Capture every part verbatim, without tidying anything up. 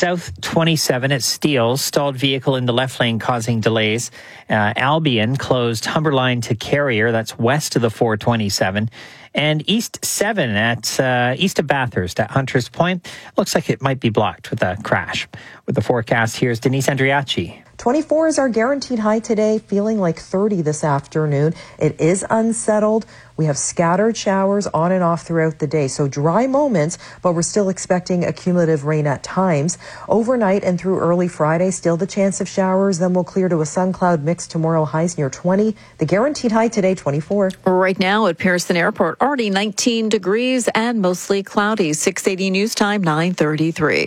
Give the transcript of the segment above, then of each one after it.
South twenty-seven at Steeles, stalled vehicle in the left lane causing delays. Uh, Albion closed Humberline to Carrier, that's west of the four twenty-seven. And East seven at uh, east of Bathurst at Hunters Point. Looks like it might be blocked with a crash. With the forecast, here's Denise Andriachi. twenty-four is our guaranteed high today, feeling like thirty this afternoon. It is unsettled. We have scattered showers on and off throughout the day, so dry moments, but we're still expecting accumulative rain at times. Overnight and through early Friday, still the chance of showers, then we'll clear to a sun cloud mix tomorrow, highs near twenty. The guaranteed high today, twenty-four. Right now at Pearson Airport, already nineteen degrees and mostly cloudy. six eighty News Time, nine thirty-three.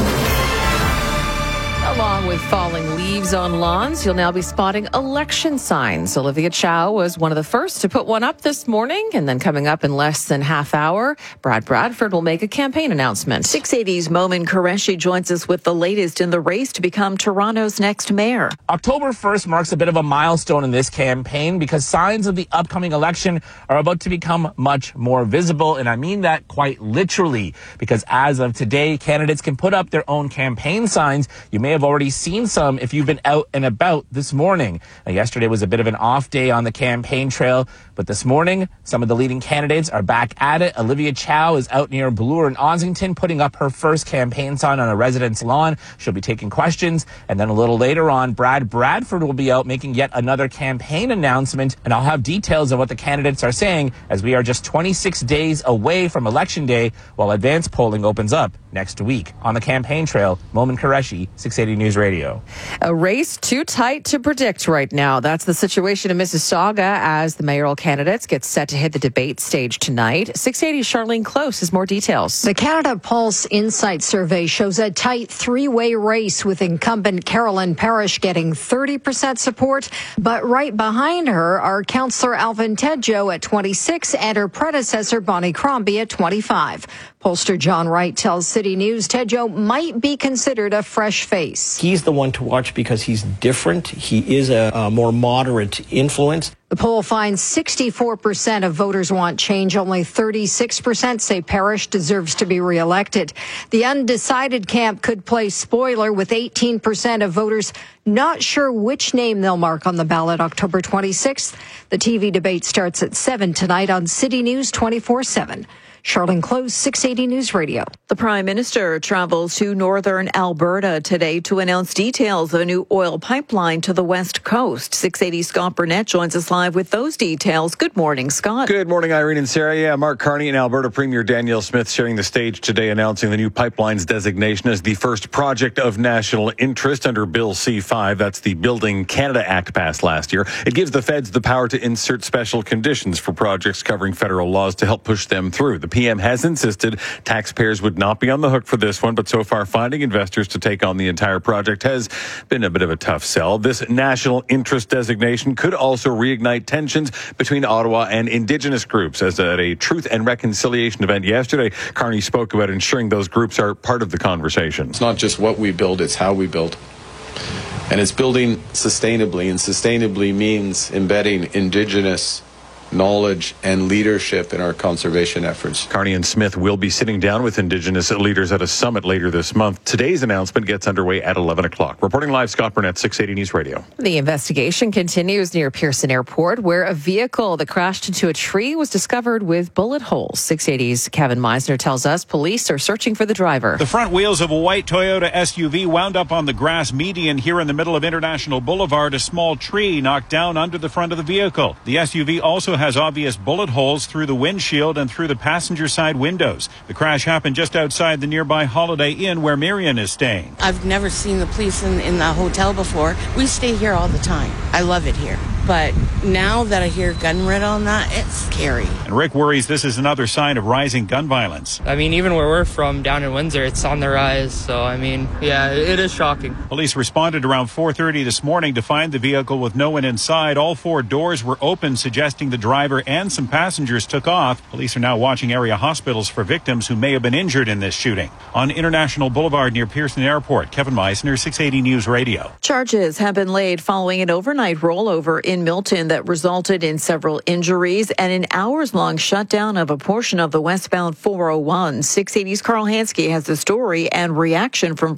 Along with falling leaves on lawns, you'll now be spotting election signs. Olivia Chow was one of the first to put one up this morning, and then coming up in less than half hour, Brad Bradford will make a campaign announcement. six eighty's Momin Qureshi joins us with the latest in the race to become Toronto's next mayor. October first marks a bit of a milestone in this campaign because signs of the upcoming election are about to become much more visible, and I mean that quite literally, because as of today, candidates can put up their own campaign signs. You may have already seen some if you've been out and about this morning. Now, yesterday was a bit of an off day on the campaign trail, but this morning, some of the leading candidates are back at it. Olivia Chow is out near Bloor and Ossington putting up her first campaign sign on a resident's lawn. She'll be taking questions. And then a little later on, Brad Bradford will be out making yet another campaign announcement. And I'll have details of what the candidates are saying as we are just twenty-six days away from Election Day while advanced polling opens up next week. On the campaign trail, Momin Qureshi, six eighty News Radio. A race too tight to predict right now. That's the situation in Mississauga as the mayoral candidates get set to hit the debate stage tonight. six eighty's Charlene Close has more details. The Canada Pulse Insight Survey shows a tight three-way race with incumbent Carolyn Parrish getting thirty percent support. But right behind her are Councillor Alvin Tedjo at twenty-six and her predecessor Bonnie Crombie at twenty-five. Pollster John Wright tells City News Tedjo might be considered a fresh face. He's the one to watch because he's different. He is a, a more moderate influence. The poll finds sixty-four percent of voters want change. Only thirty-six percent say Parrish deserves to be reelected. The undecided camp could play spoiler with eighteen percent of voters not sure which name they'll mark on the ballot October twenty-sixth. The T V debate starts at seven tonight on City News twenty-four seven. Charlene Close, six eighty News Radio. The Prime Minister travels to northern Alberta today to announce details of a new oil pipeline to the west coast. six eighty's Scott Burnett joins us live with those details. Good morning, Scott. Good morning, Irene and Sarah. Yeah, Mark Carney and Alberta Premier Danielle Smith sharing the stage today, announcing the new pipeline's designation as the first project of national interest under Bill C five. That's the Building Canada Act passed last year. It gives the feds the power to insert special conditions for projects covering federal laws to help push them through. The P M has insisted taxpayers would not be on the hook for this one, but so far finding investors to take on the entire project has been a bit of a tough sell. This national interest designation could also reignite tensions between Ottawa and Indigenous groups. As at a Truth and Reconciliation event yesterday, Carney spoke about ensuring those groups are part of the conversation. It's not just what we build, it's how we build. And it's building sustainably, and sustainably means embedding Indigenous knowledge and leadership in our conservation efforts. Carney and Smith will be sitting down with Indigenous leaders at a summit later this month. Today's announcement gets underway at eleven o'clock. Reporting live, Scott Burnett, six eighty News Radio. The investigation continues near Pearson Airport, where a vehicle that crashed into a tree was discovered with bullet holes. six eighty's Kevin Meisner tells us police are searching for the driver. The front wheels of a white Toyota S U V wound up on the grass median here in the middle of International Boulevard. A small tree knocked down under the front of the vehicle. The S U V also has obvious bullet holes through the windshield and through the passenger side windows. The crash happened just outside the nearby Holiday Inn where Marion is staying. I've never seen the police in, in the hotel before. We stay here all the time. I love it here. But now that I hear gun red on that, it's scary. And Rick worries this is another sign of rising gun violence. I mean, even where we're from, down in Windsor, it's on the rise. So, I mean, yeah, it is shocking. Police responded around four thirty this morning to find the vehicle with no one inside. All four doors were open, suggesting the driver and some passengers took off. Police are now watching area hospitals for victims who may have been injured in this shooting. On International Boulevard near Pearson Airport, Kevin Meisner, six eighty News Radio. Charges have been laid following an overnight rollover in Milton that resulted in several injuries and an hours-long shutdown of a portion of the westbound four oh one. six eighty's Carl Hansky has the story and reaction from